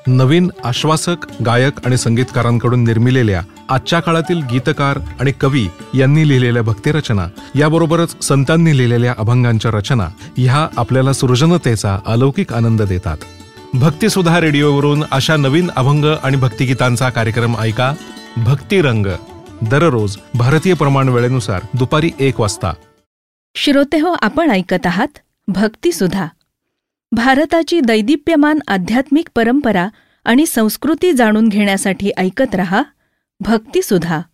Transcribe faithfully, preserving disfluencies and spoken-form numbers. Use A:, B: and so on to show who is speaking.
A: नवीन आश्वासक गायक आणि संगीतकारांकडून निर्मिलेल्या आजच्या काळातील गीतकार आणि कवी यांनी लिहिलेल्या भक्तिरचना याबरोबरच संतांनी लिहिलेल्या अभंगांच्या रचना ह्या आपल्याला सृजनतेचा अलौकिक आनंद देतात. भक्तिसुधा रेडिओवरून अशा नवीन अभंग आणि भक्तिगीतांचा कार्यक्रम ऐका. भक्तिरंग दररोज भारतीय प्रमाण वेळेनुसार दुपारी एक वाजता.
B: श्रोते हो, आपण ऐकत आहात भक्तिसुधा. भारताची दैदिप्यमान आध्यात्मिक परंपरा आणि संस्कृती जाणून घेण्यासाठी ऐकत रहा भक्तिसुधा.